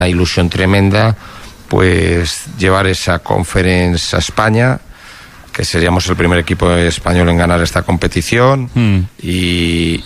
una ilusión tremenda, pues llevar esa Conference a España, que seríamos el primer equipo español en ganar esta competición, y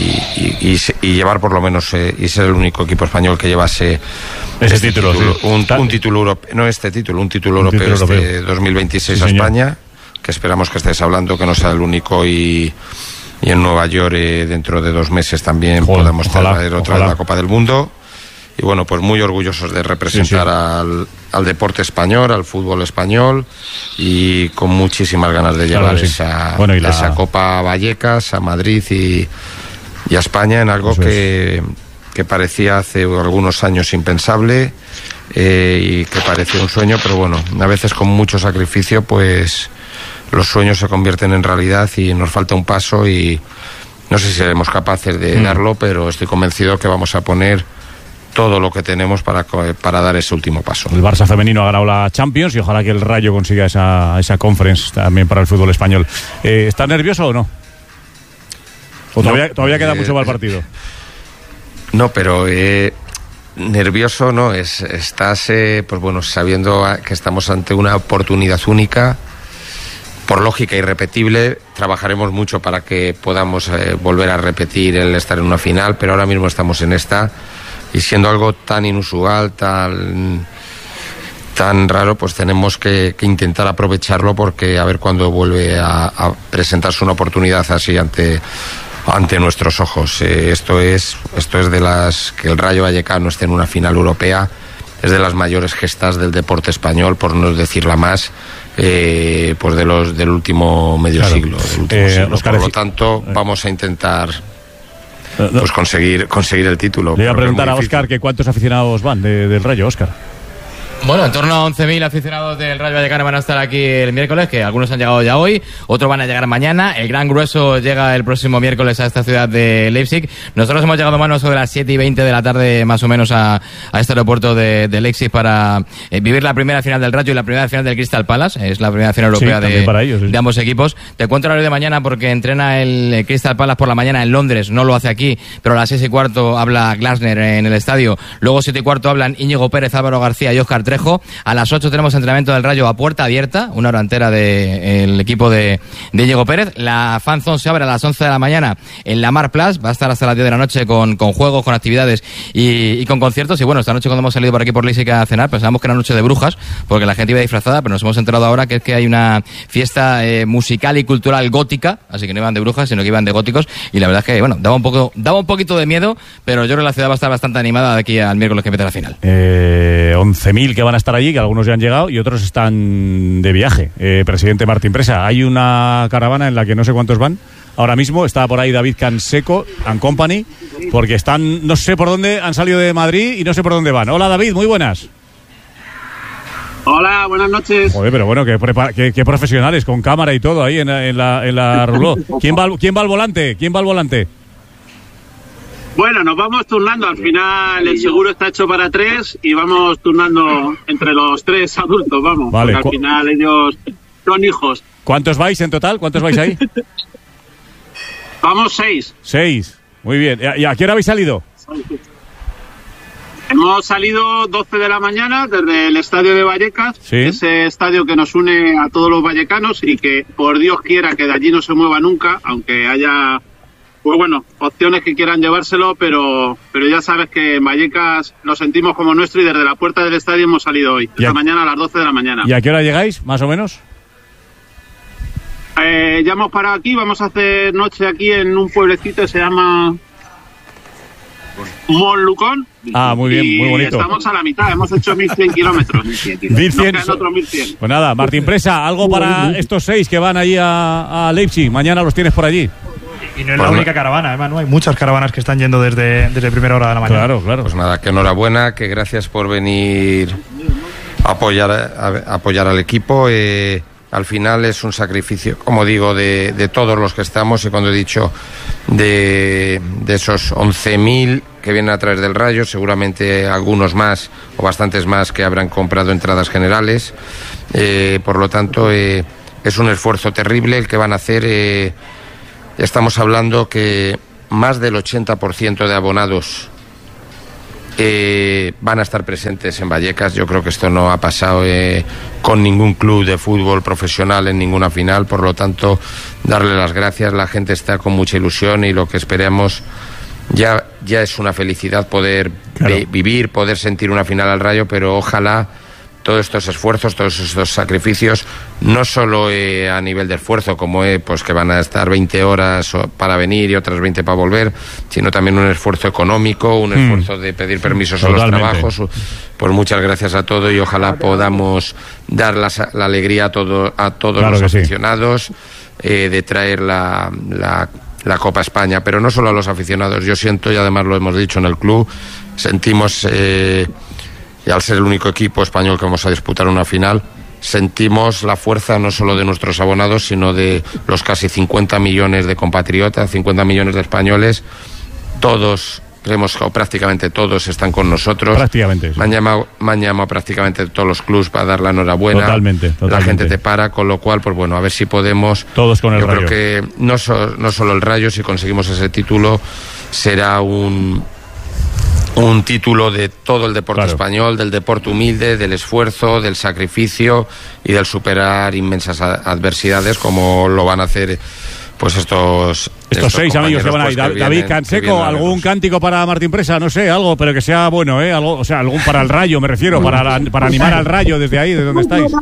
llevar por lo menos y ser el único equipo español que llevase ese título, sí. un título europeo, no este título, un título europeo este 2026 sí, a España, que esperamos que estés hablando, que no sea el único, y en Nueva York dentro de 2 meses también podamos traer otra vez la Copa del Mundo. Y bueno, pues muy orgullosos de representar al deporte español, al fútbol español, y con muchísimas ganas de llevar esa Copa a Vallecas, a Madrid y a España, en algo que parecía hace algunos años impensable, y que parecía un sueño, pero bueno, a veces con mucho sacrificio pues los sueños se convierten en realidad, y nos falta un paso, y no sé si seremos capaces de darlo, pero estoy convencido que vamos a poner todo lo que tenemos para dar ese último paso. El Barça femenino ha ganado la Champions, y ojalá que el Rayo consiga esa Conference también para el fútbol español. ¿Estás nervioso o no? ¿O todavía queda mucho para el partido? No, pero nervioso no es. Estás pues bueno, sabiendo que estamos ante una oportunidad única, por lógica irrepetible. Trabajaremos mucho para que podamos volver a repetir el estar en una final, pero ahora mismo estamos en esta, y siendo algo tan inusual, tan raro, pues tenemos que intentar aprovecharlo, porque a ver cuándo vuelve a presentarse una oportunidad así ante nuestros ojos. Esto es de las que el Rayo Vallecano esté en una final europea, es de las mayores gestas del deporte español, por no decir la más, pues del último medio siglo. Por lo tanto, vamos a intentar pues conseguir el título. Le voy a preguntar a Óscar que cuántos aficionados van del Rayo, Óscar. Bueno, en torno a 11.000 aficionados del Rayo Vallecano van a estar aquí el miércoles, que algunos han llegado ya hoy, otros van a llegar mañana. El gran grueso llega el próximo miércoles a esta ciudad de Leipzig. Nosotros hemos llegado más sobre las 7:20 de la tarde, más o menos, a este aeropuerto de Leipzig para vivir la primera final del Rayo y la primera final del Crystal Palace. Es la primera final europea de ambos equipos. Te cuento el horario de mañana, porque entrena el Crystal Palace por la mañana en Londres, no lo hace aquí, pero a las 6:15 habla Glasner en el estadio. Luego 7:15 hablan Íñigo Pérez, Álvaro García y Óscar Trejo. A las 8 tenemos entrenamiento del Rayo a puerta abierta, una hora entera del equipo de Íñigo Pérez. La Fan Zone se abre a las 11 de la mañana en la Mar Plus, va a estar hasta las 10 de la noche con juegos, con actividades y con conciertos. Y bueno, esta noche cuando hemos salido por aquí por Leipzig a cenar, pensábamos que era noche de brujas, porque la gente iba disfrazada, pero nos hemos enterado ahora que es que hay una fiesta musical y cultural gótica, así que no iban de brujas, sino que iban de góticos, y la verdad es que, bueno, daba un poquito de miedo, pero yo creo que la ciudad va a estar bastante animada de aquí al miércoles que empieza la final. 11.000 que van a estar allí, que algunos ya han llegado y otros están de viaje. Presidente Martín Presa, hay una caravana en la que no sé cuántos van. Ahora mismo está por ahí David Canseco and Company, porque están, no sé por dónde, han salido de Madrid y no sé por dónde van. Hola David, muy buenas. Hola, buenas noches. Joder, pero bueno, qué profesionales, con cámara y todo ahí en la rouleau. ¿Quién va al volante? ¿Quién va al volante? Bueno, nos vamos turnando. Al final el seguro está hecho para 3 y vamos turnando entre los 3 adultos, vamos. Vale. Porque al final ellos son hijos. ¿Cuántos vais en total? ¿Cuántos vais ahí? Vamos 6. 6. Muy bien. ¿Y a qué hora habéis salido? Hemos salido 12 de la mañana desde el estadio de Vallecas, ¿sí? Ese estadio que nos une a todos los vallecanos y que por Dios quiera que de allí no se mueva nunca, aunque haya, pues bueno, opciones que quieran llevárselo, pero ya sabes que en Vallecas lo sentimos como nuestro y desde la puerta del estadio hemos salido hoy, esta mañana a las 12 de la mañana. ¿Y a qué hora llegáis, más o menos? Ya hemos parado aquí, vamos a hacer noche aquí en un pueblecito que se llama Montlucón. Ah, muy bien, muy bonito. Estamos a la mitad, hemos hecho 1.100 kilómetros. 1.100. Nos quedan otros 1.100. Pues nada, Martín Presa, algo para estos 6 que van allí a Leipzig. Mañana los tienes por allí. Y no es la única caravana, además, ¿no? Hay muchas caravanas que están yendo desde primera hora de la mañana. Claro. Pues nada, que enhorabuena, que gracias por venir a apoyar al equipo. Al final es un sacrificio, como digo, de todos los que estamos, y cuando he dicho de esos 11.000 que vienen a través del Rayo, seguramente algunos más o bastantes más que habrán comprado entradas generales. Por lo tanto, es un esfuerzo terrible el que van a hacer. Estamos hablando que más del 80% de abonados van a estar presentes en Vallecas. Yo creo que esto no ha pasado con ningún club de fútbol profesional en ninguna final, por lo tanto darle las gracias. La gente está con mucha ilusión y lo que esperamos ya es una felicidad poder vivir, poder sentir una final al Rayo, pero ojalá todos estos esfuerzos, todos estos sacrificios, no solo a nivel de esfuerzo, como pues que van a estar 20 horas para venir y otras 20 para volver, sino también un esfuerzo económico, un esfuerzo de pedir permisos a los trabajos. Pues muchas gracias a todos y ojalá podamos dar la alegría a todos los aficionados, de traer la Copa España, pero no solo a los aficionados. Yo siento, y además lo hemos dicho en el club, sentimos... y al ser el único equipo español que vamos a disputar una final, sentimos la fuerza no solo de nuestros abonados, sino de los casi 50 millones de compatriotas, 50 millones de españoles. Todos, creemos, o prácticamente todos están con nosotros. Prácticamente. Sí. Me han llamado prácticamente todos los clubs para dar la enhorabuena. Totalmente. La gente te para, con lo cual, pues bueno, a ver si podemos... Todos con el Rayo. Yo creo que no solo el Rayo, si conseguimos ese título, será un título de todo el deporte español, del deporte humilde, del esfuerzo, del sacrificio y del superar inmensas adversidades, como lo van a hacer pues estos 6 amigos que van ahí. David Canseco, ¿algún cántico para Martín Presa? No sé, algo, pero que sea bueno, algo, o sea, algún para el Rayo, me refiero, para animar al Rayo desde ahí, de donde estáis.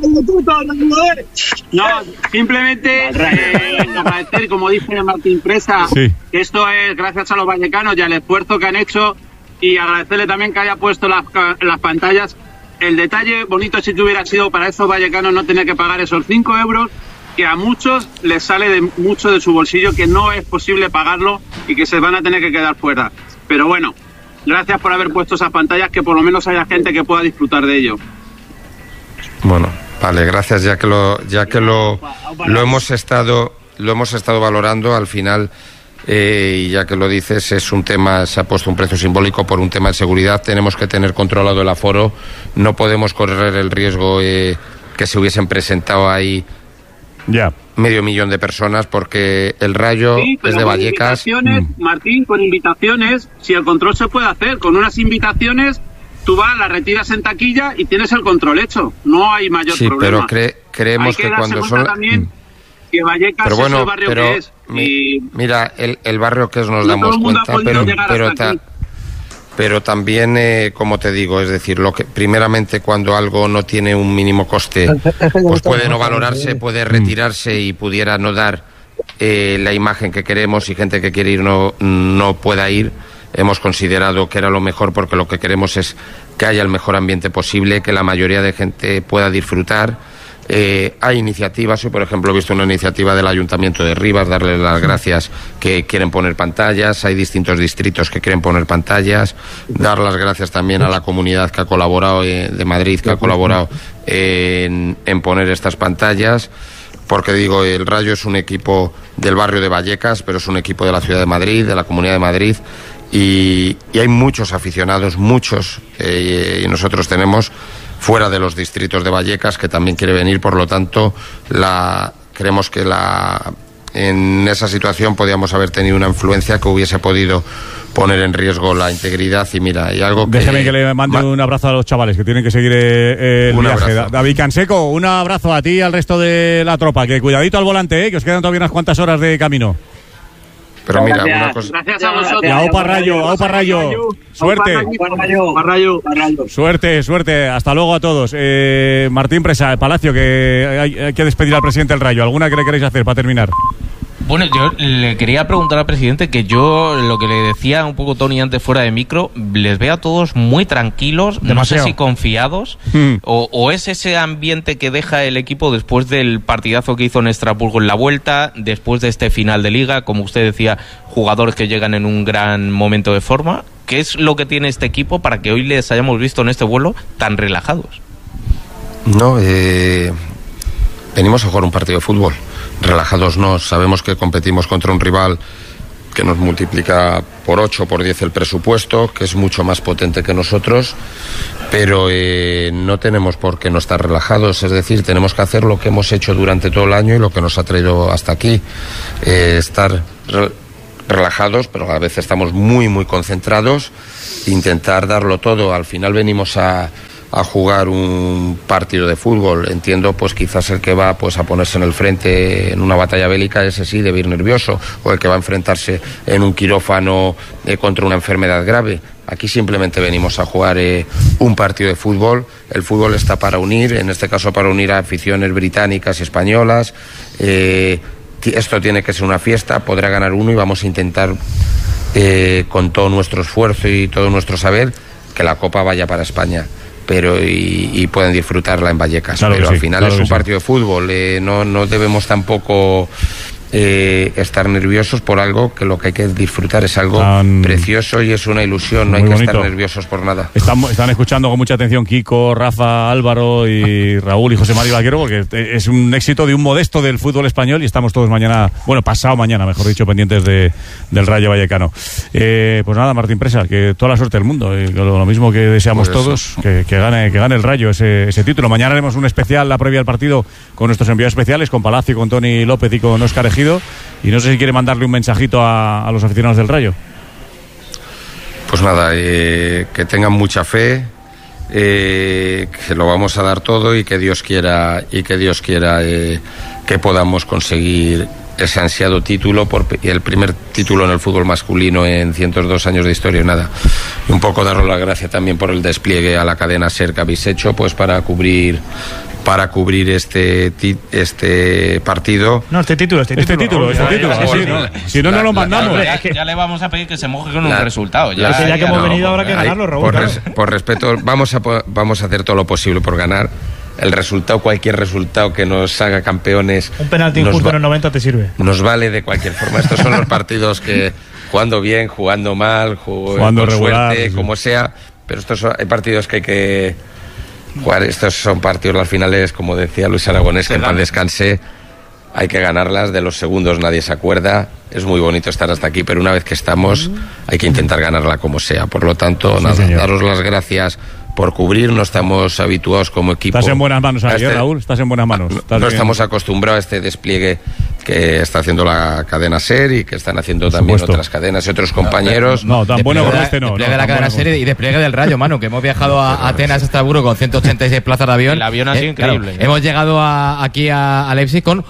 No, simplemente agradecer, como dice Martín Presa, que esto es gracias a los vallecanos y al esfuerzo que han hecho, y agradecerle también que haya puesto las pantallas. El detalle bonito si que hubiera sido para esos vallecanos no tener que pagar esos 5 euros, que a muchos les sale mucho de su bolsillo, que no es posible pagarlo y que se van a tener que quedar fuera. Pero bueno, gracias por haber puesto esas pantallas, que por lo menos haya gente que pueda disfrutar de ello. Bueno, vale, gracias, ya que lo hemos estado valorando al final. Y ya que lo dices, es un tema, se ha puesto un precio simbólico por un tema de seguridad. Tenemos que tener controlado el aforo, no podemos correr el riesgo que se hubiesen presentado ahí medio millón de personas, porque el Rayo es de Vallecas. Martín, con invitaciones, si el control se puede hacer, con unas invitaciones tú vas, las retiras en taquilla y tienes el control hecho, no hay mayor problema. Pero creemos que cuando son... que Vallecas es el barrio que es. Mira, el barrio que es nos damos cuenta, pero también, como te digo, es decir, primeramente cuando algo no tiene un mínimo coste, pues puede no valorarse, puede retirarse y pudiera no dar la imagen que queremos, y gente que quiere ir no pueda ir. Hemos considerado que era lo mejor, porque lo que queremos es que haya el mejor ambiente posible, que la mayoría de gente pueda disfrutar. Hay iniciativas, hoy por ejemplo he visto una iniciativa del Ayuntamiento de Rivas, darle las gracias, que quieren poner pantallas. Hay distintos distritos que quieren poner pantallas. Dar las gracias también a la comunidad que ha colaborado, de Madrid, que ha colaborado en poner estas pantallas, porque digo, el Rayo es un equipo del barrio de Vallecas, pero es un equipo de la ciudad de Madrid, de la Comunidad de Madrid, y hay muchos aficionados, muchos, y nosotros tenemos fuera de los distritos de Vallecas que también quiere venir. Por lo tanto, creemos que en esa situación podíamos haber tenido una influencia que hubiese podido poner en riesgo la integridad. Y mira, hay algo que... Déjeme que le mande un abrazo a los chavales que tienen que seguir el viaje. David Canseco, un abrazo a ti y al resto de la tropa, que cuidadito al volante, que os quedan todavía unas cuantas horas de camino. Pero mira, una cosa... Gracias a vosotros. Y aupa Rayo. Suerte. Suerte. Hasta luego a todos. Martín Presa, Palacio, que hay que despedir al presidente del Rayo. ¿Alguna que le queréis hacer para terminar? Bueno, yo le quería preguntar al presidente, que yo, lo que le decía un poco Tony antes fuera de micro, les veo a todos muy tranquilos, demasiado. No sé si confiados, o es ese ambiente que deja el equipo después del partidazo que hizo en Estrasburgo en la vuelta, después de este final de liga, como usted decía, jugadores que llegan en un gran momento de forma. ¿Qué es lo que tiene este equipo para que hoy les hayamos visto en este vuelo tan relajados? No, venimos a jugar un partido de fútbol. Relajados no, sabemos que competimos contra un rival que nos multiplica por 8, por 10 el presupuesto, que es mucho más potente que nosotros, pero no tenemos por qué no estar relajados. Es decir, tenemos que hacer lo que hemos hecho durante todo el año y lo que nos ha traído hasta aquí, estar relajados, pero a la vez estamos muy, muy concentrados, intentar darlo todo. Al final venimos a jugar un partido de fútbol. Entiendo, pues quizás el que va pues a ponerse en el frente en una batalla bélica, ese sí debe ir nervioso, o el que va a enfrentarse en un quirófano contra una enfermedad grave. Aquí simplemente venimos a jugar un partido de fútbol. El fútbol está para unir, en este caso para unir a aficiones británicas y españolas. Esto tiene que ser una fiesta, podrá ganar uno y vamos a intentar con todo nuestro esfuerzo y todo nuestro saber que la Copa vaya para España, pero y pueden disfrutarla en Vallecas. Claro, pero al final es un partido de fútbol, no debemos tampoco estar nerviosos por algo que lo que hay que disfrutar es algo precioso y es una ilusión, no hay que estar nerviosos por nada. Están escuchando con mucha atención Kiko, Rafa, Álvaro y Raúl y José María Vaquero, porque es un éxito de un modesto del fútbol español y estamos todos pasado mañana, mejor dicho, pendientes del Rayo Vallecano. Pues nada, Martín Presa, que toda la suerte del mundo, lo mismo que deseamos pues todos, que gane el Rayo ese título. Mañana haremos un especial, la previa al partido, con nuestros enviados especiales, con Palacio, con Tony López y con Óscar Ejido. Y no sé si quiere mandarle un mensajito a los aficionados del Rayo. Pues nada, que tengan mucha fe, que lo vamos a dar todo y que Dios quiera que podamos conseguir ese ansiado título, el primer título en el fútbol masculino en 102 años de historia y nada. Y un poco daros las gracias también por el despliegue a la cadena SER que habéis hecho, pues para cubrir este partido. No, este título. Sí, ¿no? Si no lo mandamos. Ya le vamos a pedir que se moje con un resultado. Ya que hemos venido ahora que ganarlo, Raúl. Por respeto, vamos a hacer todo lo posible por ganar. El resultado, cualquier resultado que nos haga campeones. Un penalti injusto en el 90 te sirve. Nos vale de cualquier forma. Estos son los partidos que, jugando bien, jugando mal, jugando con regular, suerte, como sea. Pero hay partidos que hay que jugar. Estos son partidos, las finales, como decía Luis Aragonés, que en paz descanse. Hay que ganarlas, de los segundos nadie se acuerda. Es muy bonito estar hasta aquí, pero una vez que estamos, hay que intentar ganarla como sea. Por lo tanto, daros las gracias por cubrir, no estamos habituados como equipo. Estás en buenas manos ahí, Raúl, estás en buenas manos. No estamos acostumbrados a este despliegue que está haciendo la cadena SER y que están haciendo también otras cadenas y otros compañeros. No, tan bueno como este no. Despliegue de la cadena SER y despliegue del Rayo, Manu, que hemos viajado a Atenas, Estrasburgo con 186 plazas de avión. El avión ha sido increíble. Claro, hemos llegado aquí a Leipzig con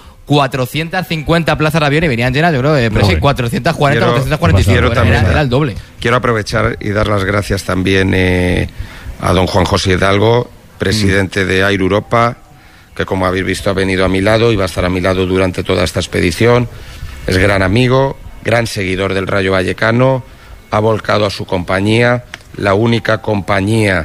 450 plazas de avión y venían llenas, yo creo, 440, 445. Era el doble. Quiero aprovechar y dar las gracias también a don Juan José Hidalgo, presidente de Air Europa, que como habéis visto ha venido a mi lado y va a estar a mi lado durante toda esta expedición. Es gran amigo, gran seguidor del Rayo Vallecano, ha volcado a su compañía, la única compañía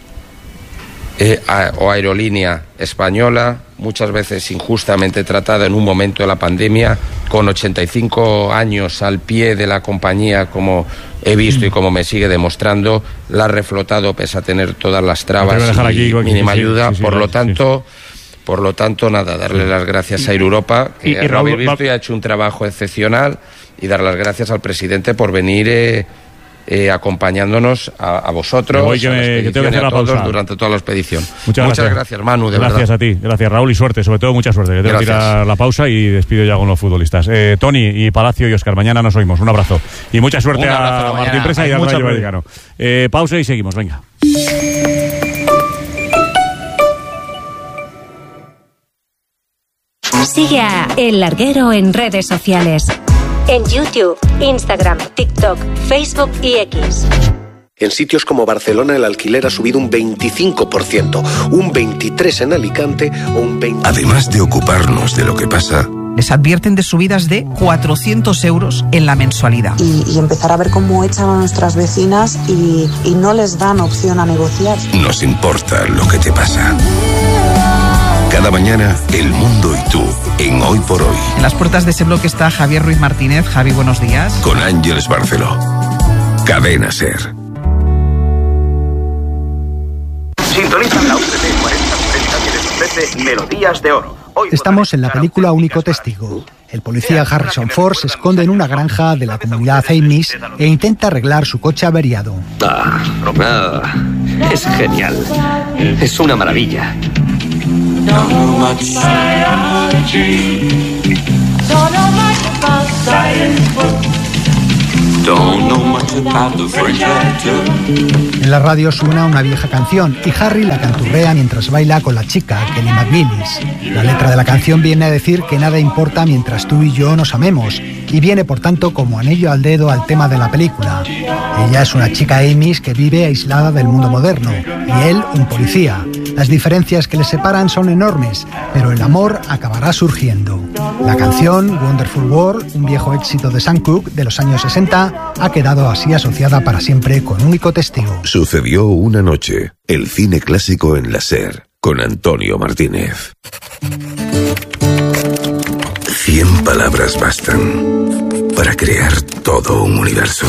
o aerolínea española, muchas veces injustamente tratada en un momento de la pandemia, con 85 años al pie de la compañía, como he visto y como me sigue demostrando, la ha reflotado pese a tener todas las trabas y mínima ayuda. Por lo tanto, nada, darle las gracias a Air Europa, que lo habéis visto y ha hecho un trabajo excepcional, y dar las gracias al presidente por venir acompañándonos a vosotros, a todos durante toda la expedición. Muchas gracias, Manu, de verdad. Gracias a ti, gracias, Raúl, y suerte, sobre todo mucha suerte. Que tengo que tirar la pausa y despido ya con los futbolistas. Tony y Palacio y Óscar, mañana nos oímos. Un abrazo. Y mucha suerte a Martín Presa y al Rayo Vallecano. Pausa y seguimos, venga. Sigue a El Larguero en redes sociales. En YouTube, Instagram, TikTok, Facebook y X. En sitios como Barcelona el alquiler ha subido un 25%, un 23% en Alicante o un 20%. Además de ocuparnos de lo que pasa, les advierten de subidas de 400 euros en la mensualidad. Y empezar a ver cómo echan a nuestras vecinas y no les dan opción a negociar. Nos importa lo que te pasa. Cada mañana, el mundo y tú, en Hoy por Hoy. En las puertas de ese bloque está Javier Ruiz Martínez. Javi, buenos días. Con Ángeles Barceló. Cadena SER. Sintonizan la UTV 4060 que les ofrece Melodías de Oro. Estamos en la película Único Testigo. El policía Harrison Ford se esconde en una granja de la comunidad Amish e intenta arreglar su coche averiado. Es genial. Es una maravilla. En la radio suena una vieja canción y Harry la canturrea mientras baila con la chica, Kelly McGillis. La letra de la canción viene a decir que nada importa mientras tú y yo nos amemos, y viene por tanto como anillo al dedo al tema de la película. Ella es una chica Amish que vive aislada del mundo moderno, y él un policía. Las diferencias que les separan son enormes, pero el amor acabará surgiendo. La canción Wonderful World, un viejo éxito de Sam Cooke de los años 60, ha quedado así asociada para siempre con Único Testigo. Sucedió una noche, el cine clásico en la SER, con Antonio Martínez. 100 palabras bastan para crear todo un universo.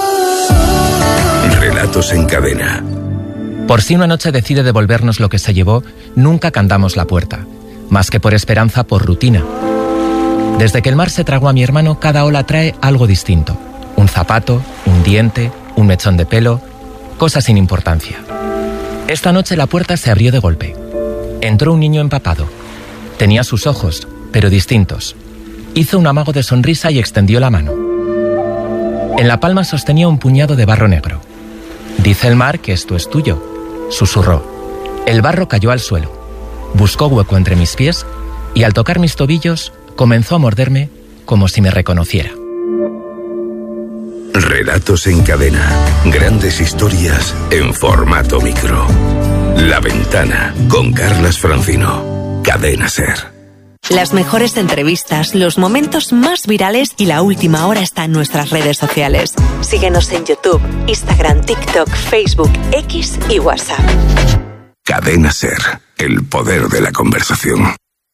Relatos en cadena. Por si una noche decide devolvernos lo que se llevó, nunca cantamos la puerta. Más que por esperanza, por rutina. Desde que el mar se tragó a mi hermano, cada ola trae algo distinto. Un zapato, un diente, un mechón de pelo, cosas sin importancia. Esta noche la puerta se abrió de golpe. Entró un niño empapado. Tenía sus ojos, pero distintos. Hizo un amago de sonrisa y extendió la mano. En la palma sostenía un puñado de barro negro. «Dice el mar que esto es tuyo», susurró. El barro cayó al suelo. Buscó hueco entre mis pies y al tocar mis tobillos comenzó a morderme como si me reconociera. Relatos en cadena. Grandes historias en formato micro. La Ventana con Carlas Francino. Cadena SER. Las mejores entrevistas, los momentos más virales y la última hora está en nuestras redes sociales. Síguenos en YouTube, Instagram, TikTok, Facebook, X y WhatsApp. Cadena SER. El poder de la conversación.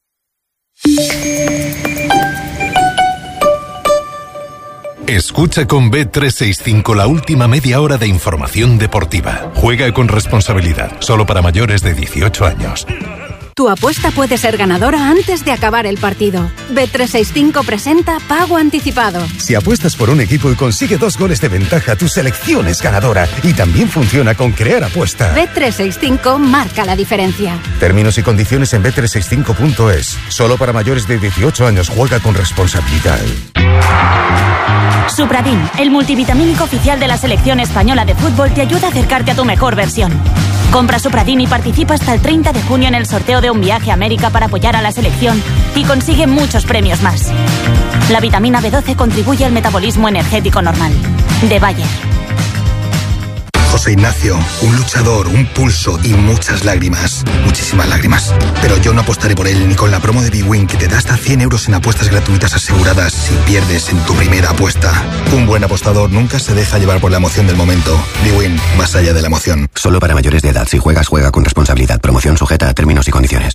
Escucha con Bet365 la última media hora de información deportiva. Juega con responsabilidad, solo para mayores de 18 años. Tu apuesta puede ser ganadora antes de acabar el partido. Bet365 presenta Pago Anticipado. Si apuestas por un equipo y consigue 2 goles de ventaja, tu selección es ganadora. Y también funciona con Crear Apuesta. Bet365 marca la diferencia. Términos y condiciones en bet365.es. Solo para mayores de 18 años. Juega con responsabilidad. Supradin, el multivitamínico oficial de la selección española de fútbol, te ayuda a acercarte a tu mejor versión. Compra Supradin y participa hasta el 30 de junio en el sorteo de un viaje a América para apoyar a la selección y consigue muchos premios más. La vitamina B12 contribuye al metabolismo energético normal. De Bayer. José Ignacio, un luchador, un pulso y muchas lágrimas. Muchísimas lágrimas. Pero yo no apostaré por él ni con la promo de bwin que te da hasta 100 euros en apuestas gratuitas aseguradas si pierdes en tu primera apuesta. Un buen apostador nunca se deja llevar por la emoción del momento. bwin, más allá de la emoción. Solo para mayores de edad. Si juegas, juega con responsabilidad. Promoción sujeta a términos y condiciones.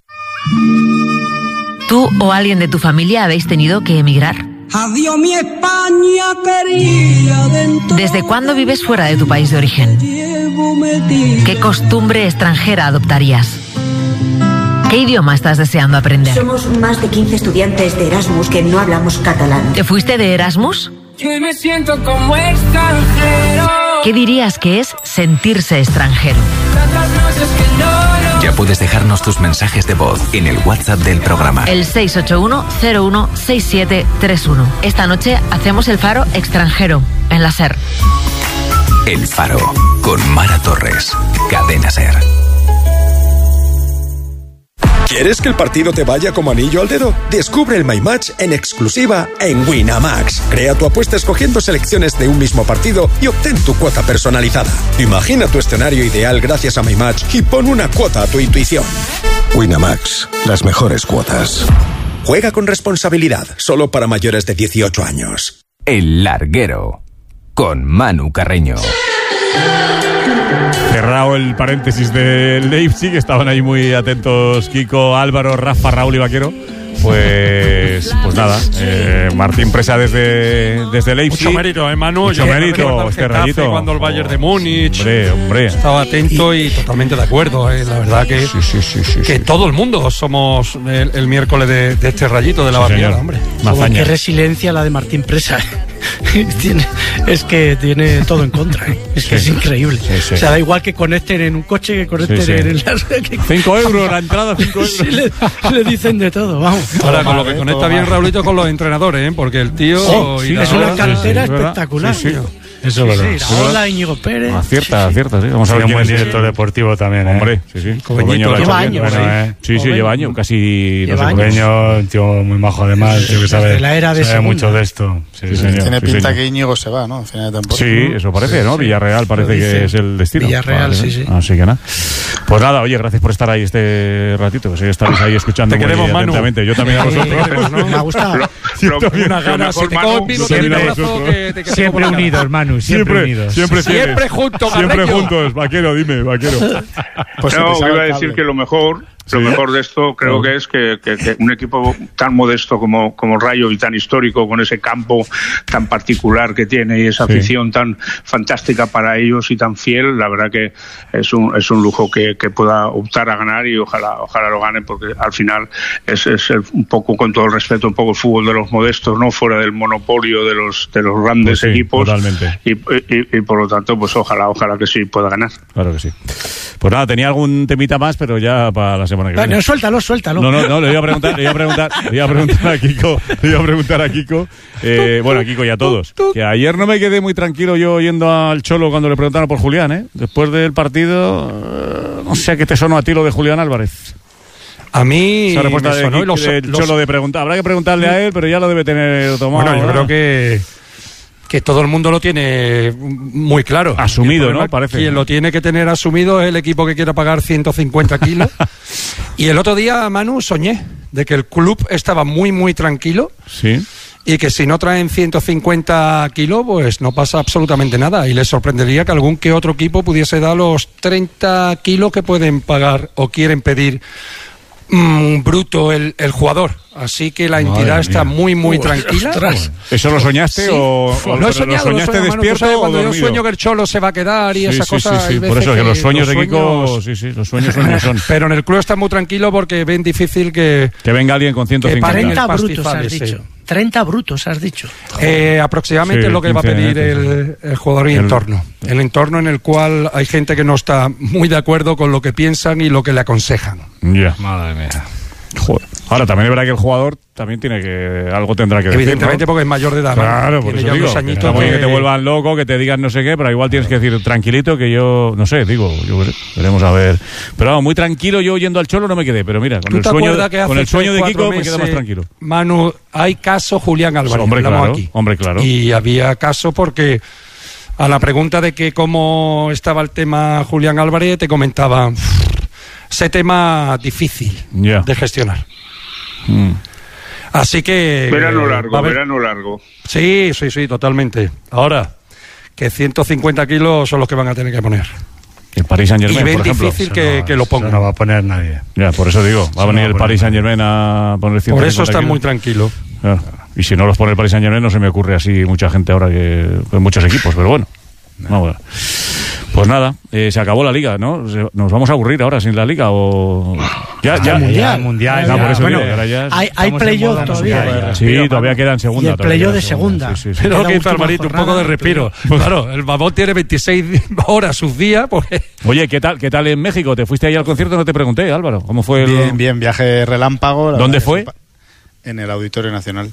¿Tú o alguien de tu familia habéis tenido que emigrar? Adiós mi España querida. ¿Desde cuándo vives fuera de tu país de origen? ¿Qué costumbre extranjera adoptarías? ¿Qué idioma estás deseando aprender? Somos más de 15 estudiantes de Erasmus que no hablamos catalán. ¿Te fuiste de Erasmus? Yo me siento como extranjero. ¿Qué dirías que es sentirse extranjero? Ya puedes dejarnos tus mensajes de voz en el WhatsApp del programa. El 681-016731. Esta noche hacemos el Faro extranjero en la SER. El Faro con Mara Torres. Cadena SER. ¿Quieres que el partido te vaya como anillo al dedo? Descubre el My Match en exclusiva en Winamax. Crea tu apuesta escogiendo selecciones de un mismo partido y obtén tu cuota personalizada. Imagina tu escenario ideal gracias a My Match y pon una cuota a tu intuición. Winamax, las mejores cuotas. Juega con responsabilidad, solo para mayores de 18 años. El Larguero, con Manu Carreño. Cerrado el paréntesis de Leipzig, estaban ahí muy atentos Kiko, Álvaro, Rafa, Raúl y Vaquero. Pues nada, Martín Presa desde Leipzig. Mucho mérito, Manu. Mucho mérito, este rayito. Cuando el Bayern de Múnich. Hombre. Estaba atento y totalmente de acuerdo. La verdad que, que todo el mundo somos el miércoles de este rayito de la barriada, hombre. Qué resiliencia la de Martín Presa. es que tiene todo en contra, ¿eh? Es que es increíble. O sea, da igual que conecten en un coche, que conecten en el... 5 euros, la entrada 5 euros. Sí, le dicen de todo, vamos. Ahora, con lo que conecta bien Raulito con los entrenadores, ¿eh? Porque el tío... es una cantera espectacular. Eso es verdad. Hola, Íñigo Pérez. Acierta, sí. Vamos a ver un buen director deportivo también, ¿eh? Hombre, Lleva años. Sí, lleva años, casi... Cobeño, un tío muy majo además, tío que sabe mucho de esto. Tiene pinta que Íñigo se va, ¿no? Al final de temporada. Sí, eso parece, ¿no? Villarreal parece que es el destino. Villarreal, sí. Así que nada. Pues nada, oye, gracias por estar ahí este ratito, que sé que estáis ahí escuchando muy atentamente. Yo también a vosotros. Me ha gustado. Siempre unidos, Manu, siempre unidos. Siempre juntos, vaquero, dime, vaquero. Pues no, iba a decir que lo mejor de esto creo que es que un equipo tan modesto como Rayo y tan histórico, con ese campo tan particular que tiene y esa afición tan fantástica para ellos y tan fiel, la verdad que es un lujo que pueda optar a ganar, y ojalá lo gane, porque al final es un poco, con todo el respeto, un poco el fútbol de los modestos, no fuera del monopolio de los grandes equipos. Totalmente. Y por lo tanto, pues ojalá que sí pueda ganar. Claro que sí. Pues nada, tenía algún temita más, pero ya para la semana que viene. No, suéltalo. No, le iba a preguntar a Kiko. Bueno, a Kiko y a todos. Que ayer no me quedé muy tranquilo yo yendo al Cholo cuando le preguntaron por Julián, ¿eh? Después del partido, no sé qué te sonó a ti lo de Julián Álvarez. A mí esa respuesta me sonó del Cholo de preguntar. Habrá que preguntarle a él, pero ya lo debe tener tomado. Bueno, yo creo que todo el mundo lo tiene muy claro. Asumido, ¿no? Parece. Quien lo tiene que tener asumido es el equipo que quiera pagar 150 kilos. Y el otro día, Manu, soñé de que el club estaba muy, muy tranquilo. Sí. Y que si no traen 150 kilos, pues no pasa absolutamente nada. Y les sorprendería que algún que otro equipo pudiese dar los 30 kilos que pueden pagar o quieren pedir bruto el jugador. Así que la entidad está muy, muy tranquila. Ostras. ¿Eso lo soñaste o lo he soñado, lo soñaste despierto o cuando dormido? yo sueño que el Cholo se va a quedar y esas cosas. Sí, por eso que los sueños de Kiko, los sueños son. Pero en el club está muy tranquilo porque ven difícil que venga alguien con 150. 30 brutos has dicho. 30 brutos has dicho. Aproximadamente es lo que va a pedir el jugador y entorno. El entorno en el cual hay gente que no está muy de acuerdo con lo que piensan y lo que le aconsejan. Ya. Madre mía. Joder. Ahora, también es verdad que el jugador también algo tendrá que decir, evidentemente, ¿no? Porque es mayor de edad. Claro, por eso digo. Está muy bien que te vuelvan loco, que te digan no sé qué, pero igual tienes que decir tranquilito, que yo, no sé, veremos a ver. Pero vamos, muy tranquilo, yo yendo al Cholo no me quedé, pero mira, con el sueño de Kiko me quedo más tranquilo. Manu, hay caso Julián Álvarez. Hombre, claro. Y había caso porque a la pregunta de que cómo estaba el tema Julián Álvarez, te comentaba ese tema difícil de gestionar. Así que verano largo. Sí, totalmente. Ahora, que 150 kilos son los que van a tener que poner. El Paris Saint-Germain, por ejemplo. Es difícil que lo ponga. No va a poner nadie. Ya, por eso digo, va a venir el Paris Saint-Germain a poner 150 Por eso está kilos. muy tranquilo. Claro. Y si no los pone el Paris Saint-Germain, no se me ocurre así mucha gente ahora que muchos equipos, pero bueno. Vamos a ver. Pues nada, se acabó la liga, ¿no? ¿Nos vamos a aburrir ahora sin la liga o...? Mundial. No, por eso bueno, ahora ya hay playoff todavía. Sí, todavía quedan segunda. Y el playoff de segunda. Sí. Pero que Alvarito, un poco de respiro. Claro, el babón tiene 26 horas sus días. Porque... Oye, ¿qué tal en México? ¿Te fuiste ahí al concierto? No te pregunté, Álvaro. ¿Cómo fue? Bien, viaje relámpago. ¿Dónde fue? En el Auditorio Nacional.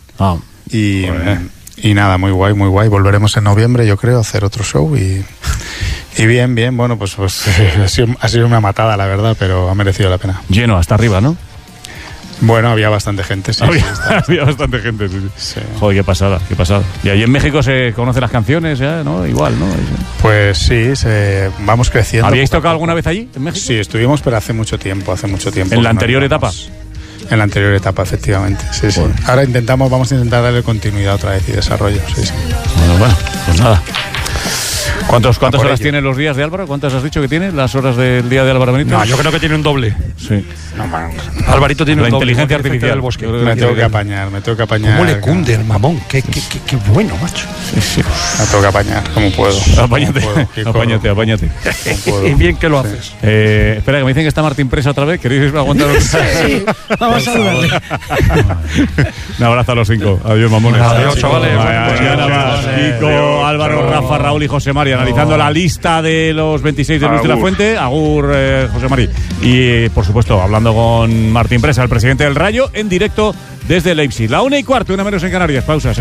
Y nada, muy guay. Volveremos en noviembre, yo creo, a hacer otro show y bien. Bueno, pues ha sido una matada, la verdad, pero ha merecido la pena. Lleno, hasta arriba, ¿no? Bueno, había bastante gente, sí. Había bastante gente, sí. Joder, qué pasada. Y ahí en México se conocen las canciones, ya, ¿no? Igual, ¿no? Pues sí, vamos creciendo. ¿Habíais tocado alguna vez allí, en México? Sí, estuvimos, pero hace mucho tiempo. ¿En la anterior etapa? En la anterior etapa, efectivamente. Sí. Ahora vamos a intentar darle continuidad otra vez y desarrollo. Sí. Bueno, pues nada. ¿Cuántas horas tienen los días de Álvaro? ¿Cuántas has dicho que tiene las horas del día de Álvaro Benítez? No, yo creo que tiene un doble. Sí. No, Alvarito tiene un doble. Inteligencia artificial del bosque. Me tengo que apañar. ¿Cómo le cunde el mamón? Qué bueno, macho. Sí. Me tengo que apañar, como puedo. Apáñate. Y bien que lo haces. Espera, que me dicen que está Martín Presa otra vez. ¿Queréis aguantar? Sí, vamos a saludarle. Un abrazo a los 5. Adiós, mamones. Adiós, chavales. Mañana más. Kiko, Álvaro, Rafa, Raúl y José María analizando la lista de los 26 de Luis de la Fuente. Agur, José María. Y, por supuesto, hablando con Martín Presa, el presidente del Rayo, en directo desde Leipzig. 1:15, 1 menos en Canarias. Pausa.